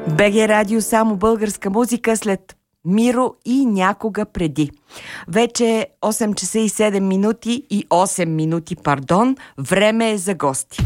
БГ Радио, само българска музика след Миро и някога преди. Вече 8 часа и 7 минути и 8 минути, време е за гости.